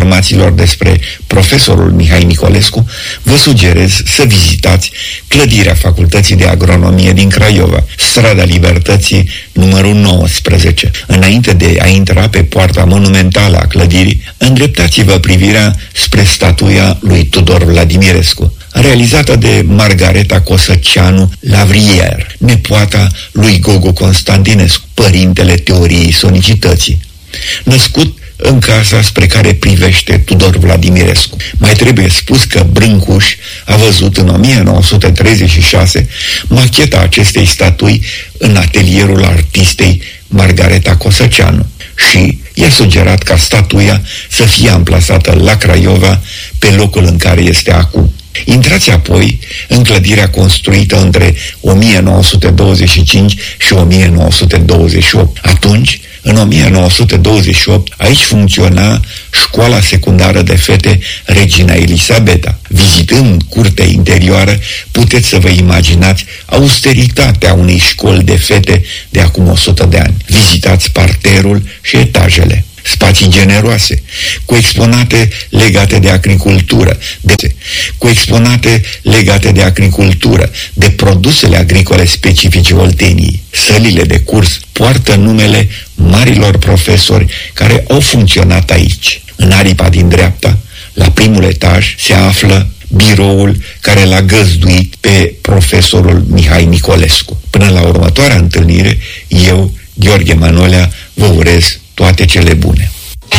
informațiilor despre profesorul Mihai Nicolescu, vă sugerez să vizitați clădirea Facultății de Agronomie din Craiova, strada Libertății, numărul 19. Înainte de a intra pe poarta monumentală a clădirii, îndreptați-vă privirea spre statuia lui Tudor Vladimirescu, realizată de Margareta Cosăceanu Lavrier, nepoata lui Gogo Constantinescu, părintele teoriei sonicității. Născut în casa spre care privește Tudor Vladimirescu. Mai trebuie spus că Brâncuș a văzut în 1936 macheta acestei statui în atelierul artistei Margareta Cosăceanu și i-a sugerat ca statuia să fie amplasată la Craiova, pe locul în care este acum. Intrați apoi în clădirea construită între 1925 și 1928. Atunci, în 1928, aici funcționa școala secundară de fete Regina Elisabeta. Vizitând curtea interioară, puteți să vă imaginați austeritatea unei școli de fete de acum 100 de ani. Vizitați parterul și etajele. Spații generoase, cu exponate legate de agricultură, de produsele agricole specifice Olteniei. Sălile de curs poartă numele marilor profesori care au funcționat aici. În aripa din dreapta, la primul etaj, se află biroul care l-a găzduit pe profesorul Mihai Nicolescu. Până la următoarea întâlnire, eu, Gheorghe Manolea, vă urez toate cele bune.